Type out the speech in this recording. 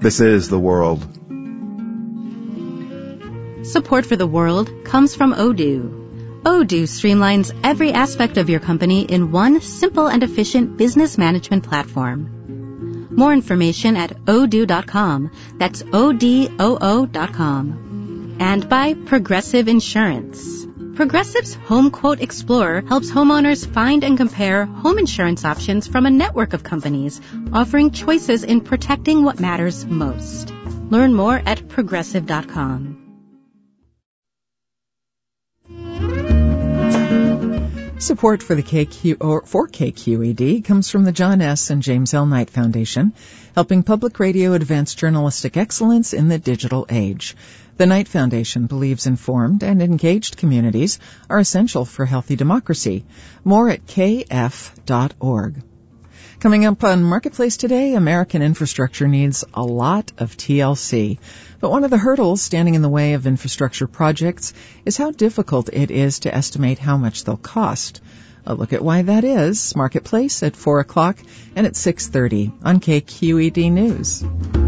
This is The World. Support for The World comes from Odoo. Odoo streamlines every aspect of your company in one simple and efficient business management platform. More information at odoo.com. That's ODOO.com. And by Progressive Insurance. Progressive's Home Quote Explorer helps homeowners find and compare home insurance options from a network of companies, offering choices in protecting what matters most. Learn more at progressive.com. Support for KQED comes from the John S. and James L. Knight Foundation, helping public radio advance journalistic excellence in the digital age. The Knight Foundation believes informed and engaged communities are essential for healthy democracy. More at kf.org. Coming up on Marketplace today, American infrastructure needs a lot of TLC. But one of the hurdles standing in the way of infrastructure projects is how difficult it is to estimate how much they'll cost. A look at why that is, Marketplace at 4 o'clock and at 6:30 on KQED News.